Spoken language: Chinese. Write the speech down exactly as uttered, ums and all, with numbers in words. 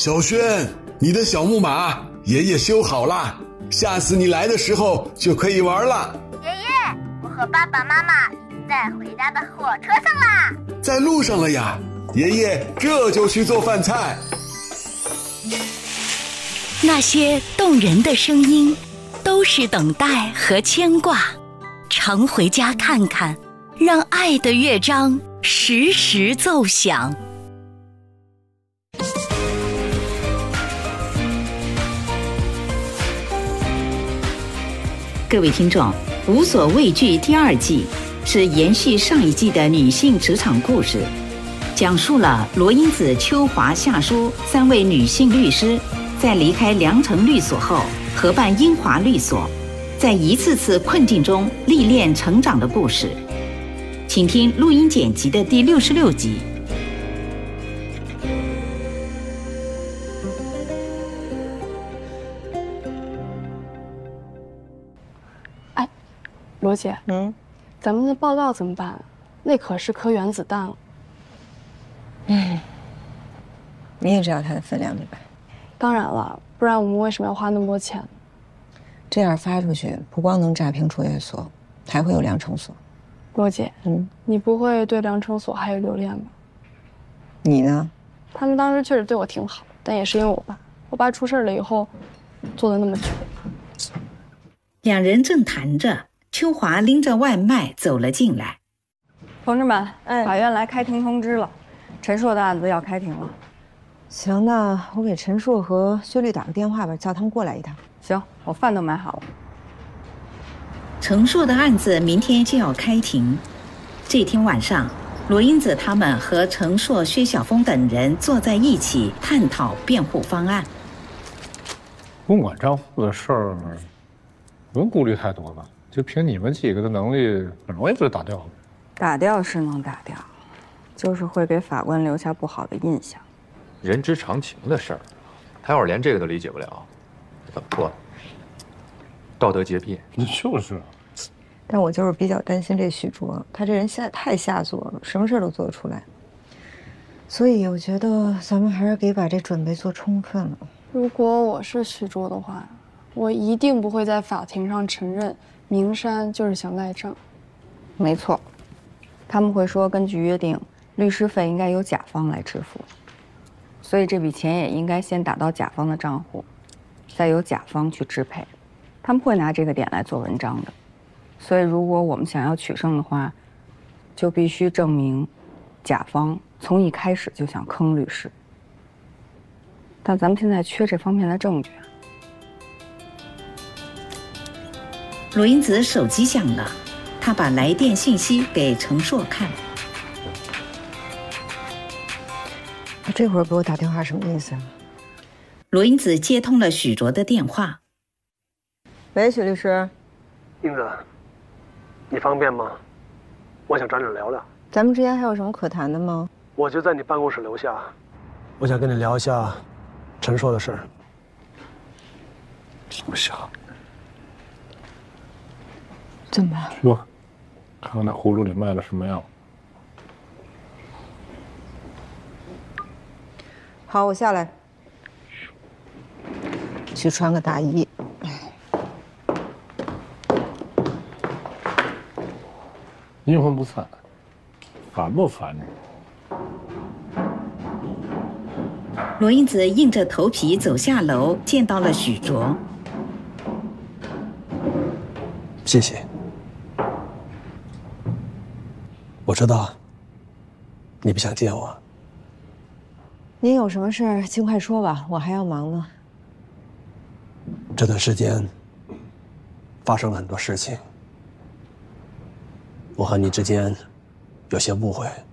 小轩，你的小木马爷爷修好了，下次你来的时候就可以玩了。 爷爷，我和爸爸妈妈已经在回家的火车上啦。 在路上了呀，爷爷这就去做饭菜。 那些动人的声音，都是等待和牵挂。常回家看看，让爱的乐章时时奏响。 各位听众，无所畏惧第二季是延续上一季的女性职场故事，讲述了罗英子、邱华、夏淑三位女性律师在离开良城律所后，合办英华律所，在一次次困境中历练成长的故事。请听录音剪辑的第六十六集。 哎，罗姐， 嗯， 咱们的报告怎么办？那可是颗原子弹了。 嗯，你也知道它的分量对吧？ 当然了，不然我们为什么要花那么多钱？ 这样发出去，不光能炸平卓越所，还会有良城所。 罗姐， 嗯， 你不会对良城所还有留恋吧？ 你呢？ 他们当时确实对我挺好，但也是因为我爸。我爸出事了以后，做了那么久。 两人正谈着，秋华拎着外卖走了进来。 同志们， 哎， 法院来开庭通知了，陈硕的案子要开庭了。 行，那我给陈硕和薛律打个电话吧，叫他们过来一趟。 行，我饭都买好了。 陈硕的案子明天就要开庭。这天晚上，罗英子他们和陈硕、薛晓峰等人坐在一起探讨辩护方案。 公管账户的事儿，不用顾虑太多吧？就凭你们几个的能力，很容易就打掉了。 打掉是能打掉，就是会给法官留下不好的印象。 人之常情的事儿，他要是连这个都理解不了，怎么过？道德洁癖。 就是。 但我就是比较担心这许卓，他这人现在太下作了，什么事都做得出来。所以我觉得咱们还是得把这准备做充分了。 如果我是许卓的话，我一定不会在法庭上承认明山就是想赖账。 没错，他们会说根据约定，律师费应该由甲方来支付，所以这笔钱也应该先打到甲方的账户，再由甲方去支配。他们会拿这个点来做文章的。所以，如果我们想要取胜的话，就必须证明甲方从一开始就想坑律师。但咱们现在缺这方面的证据。 罗英子手机响了，她把来电信息给陈硕看。 他这会儿给我打电话什么意思啊？ 罗英子接通了许卓的电话。 喂，许律师。 英子。你方便吗？我想找你聊聊。 咱们之间还有什么可谈的吗？ 我就在你办公室楼下，我想跟你聊一下陈硕的事儿。 这么想？ 怎么办？ 说，看看那葫芦里卖的什么药。 好，我下来。去穿个大衣。 阴魂不散，烦不烦你？ 罗英子硬着头皮走下楼，见到了许卓。 谢谢。我知道你不想见我。 您有什么事儿尽快说吧，我还要忙呢。 这段时间发生了很多事情。我和你之间有些误会，